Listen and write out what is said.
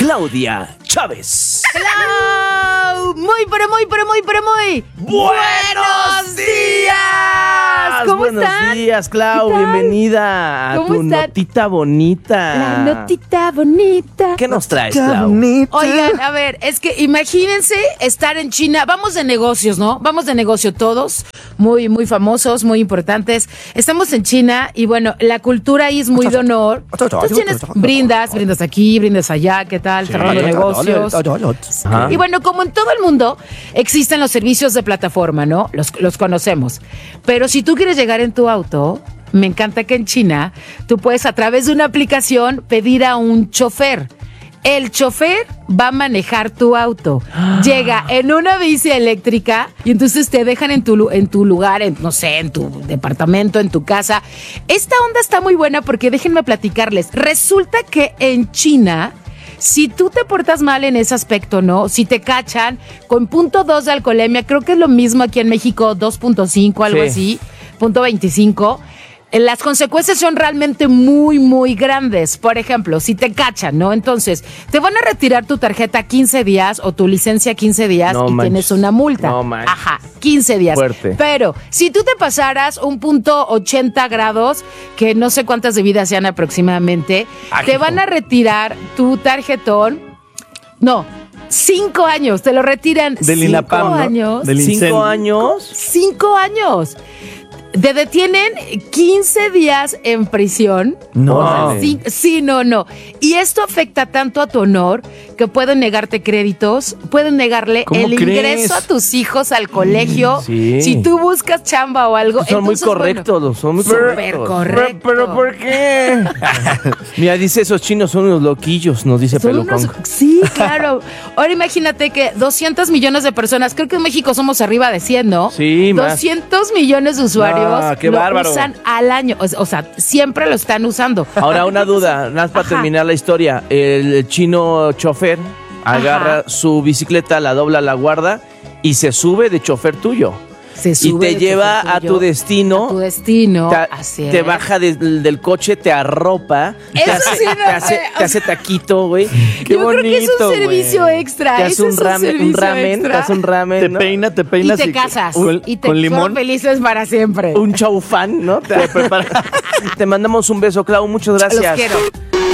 Claudia Chávez. ¡Hello! Muy ¡buenos días! ¿Cómo Buenos están? días, Clau. Bienvenida a tu notita bonita. La notita bonita. ¿Qué nos traes, Clau? Oigan, a ver, es que imagínense estar en China. Vamos de negocios, ¿no? Vamos de negocio todos, muy famosos, muy importantes. Estamos en China y bueno, la cultura ahí es muy de honor. Entonces tienes brindas aquí, brindas allá, ¿qué tal? Cerrando negocios. Ajá. Y bueno, como en todo el mundo, existen los servicios de plataforma, ¿no? Los conocemos. Pero si tú quieres llegar en tu auto, me encanta que en China tú puedes a través de una aplicación pedir a un chofer. El chofer va a manejar tu auto. Llega en una bici eléctrica y entonces te dejan en tu lugar, no sé, en tu departamento, en tu casa. Esta onda está muy buena porque déjenme platicarles. Resulta que en China, si tú te portas mal en ese aspecto, ¿no? Si te cachan con 0.2 de alcoholemia, creo que es lo mismo aquí en México, 2.5, algo así, 0.25. Las consecuencias son realmente muy grandes. Por ejemplo, si te cachan, ¿no? Entonces, te van a retirar tu tarjeta 15 días o tu licencia 15 días y tienes una multa. No manches. Ajá, 15 días. Fuerte. Pero, si tú te pasaras un 0.80 grados, que no sé cuántas bebidas sean aproximadamente, te van a retirar tu tarjetón. No, 5 años. Te lo retiran. Del INAPAM, 5 ¿no? años. Del 5 años. 5 años. Te detienen 15 días en prisión. No. Sí, no. Y esto afecta tanto a tu honor que pueden negarte créditos, pueden negarle ¿Cómo el crees? ingreso a tus hijos al colegio. Sí. Si tú buscas chamba o algo. Son muy entonces, correctos, bueno, son muy súper correctos. correcto. ¿Pero por qué? Mira, dice, esos chinos son unos loquillos, nos dice Son Pelucón. sí, claro. Ahora imagínate que 200 millones de personas, creo que en México somos arriba de 100, ¿no? Sí, más. 200 millones de usuarios qué lo bárbaro. usan al año. O sea, siempre lo están usando. Ahora una duda, nada más para Ajá. terminar la historia. El chino chofer agarra su bicicleta, la dobla, la guarda y se sube de chofer tuyo. Se Y sube te de lleva chofer a tuyo tu destino. A tu destino. Así Te es. baja del coche, te arropa. Eso sí no te hace taquito, güey. Qué Yo creo que es un bonito, servicio güey. extra. Te hace Ese un es ramen, servicio extra. te hace un ramen, Te ¿no? te Y peinas. te casas. Y te con son limón. felices para siempre. Un chaufán, ¿no? Te mandamos un beso, Clau. Muchas gracias. Los quiero.